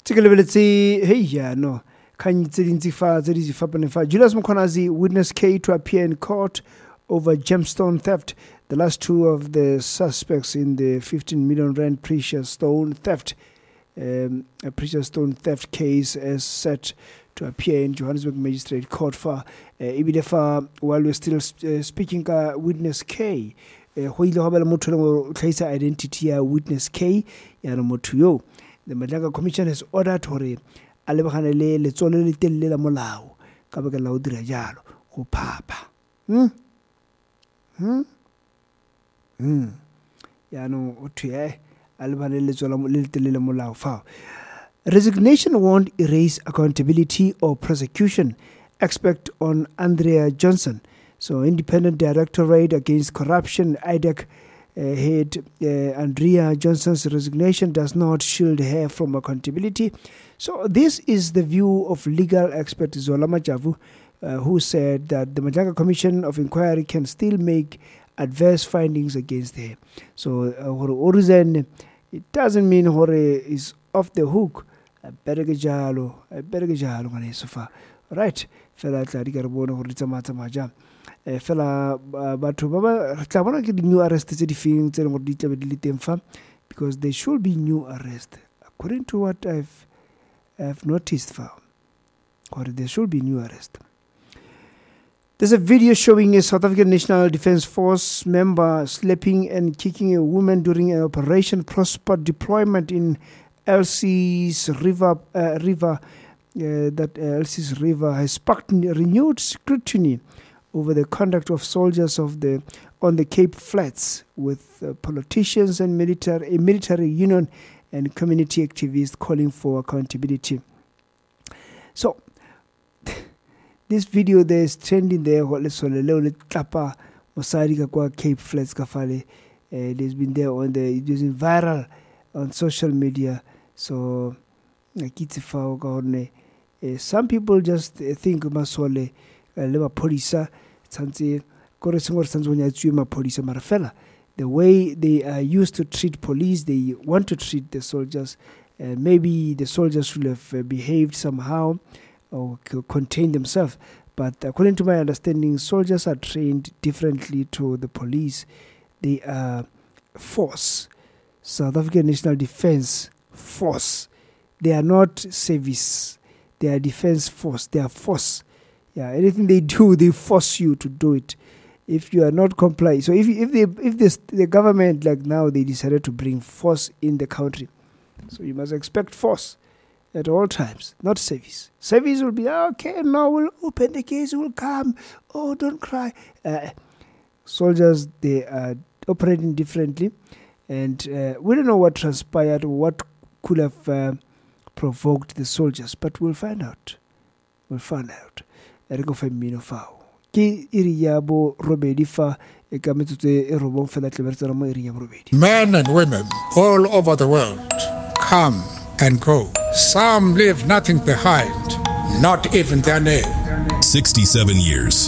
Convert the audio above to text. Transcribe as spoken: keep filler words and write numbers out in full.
Hey, yeah, no. Julius Mkhwanazi witness K to appear in court over gemstone theft. The last two of the suspects in the fifteen million rand precious stone theft, um, a precious stone theft case, is set to appear in Johannesburg Magistrate Court. For uh, while we're still uh, speaking, uh, witness K. Ho ile ho ba le motho le tlhaisa identity ya witness K ya re motho yo. The Madanga Commission has ordered hore a lebagane le letsolo le telele la molao ka baka la o dira jalo go phapa. Hmm. Hmm. Hmm. Ya no o thwe a lebane le letsolo le telele molao fa. Resignation won't erase accountability or prosecution. Expect on Andrea Johnson. So, Independent Directorate Against Corruption, I D E C uh, head uh, Andrea Johnson's resignation does not shield her from accountability. So, this is the view of legal expert Zola Majavu, uh, who said that the Madanga Commission of Inquiry can still make adverse findings against her. So, uh, it doesn't mean Hore is off the hook. I better get jalo, I better get jalo on his sofa. Right, fella, Tadigarbono, Ritamata Maja. Fella, but to new arrest is the because there should be new arrest. According to what I've I've noticed, found, or there should be new arrest. There's a video showing a South African National Defence Force member slapping and kicking a woman during an Operation Prosper deployment in Elsie's River. Uh, river uh, that uh, Elsie's River has sparked renewed scrutiny over the conduct of soldiers of the on the Cape Flats, with uh, politicians and military, a military union and community activists calling for accountability. So, this video there is trending there. Cape Flats kafale. It has been there on the it is viral on social media. So, some people just think masole leba polisa tsanze kore sengwe re tsantse nya tswe ma polisa mara fela the way they are used to treat police, they want to treat the soldiers. Uh, maybe the soldiers should have uh, behaved somehow or c- contained themselves, but according to my understanding, soldiers are trained differently to the police. They are force, South African National Defence Force. They are not service, they are defence force, they are force. Yeah, anything they do, they force you to do it. If you are not complying, so if if they if this the government like now they decided to bring force in the country, so you must expect force at all times, not service. Service will be okay. Now we'll open the case. We'll come. Oh, don't cry. Uh, soldiers, they are operating differently, and uh, we don't know what transpired or what could have uh, provoked the soldiers, but we'll find out. We'll find out. Man and women all over the world come and go. Some leave nothing behind, not even their name. sixty-seven years.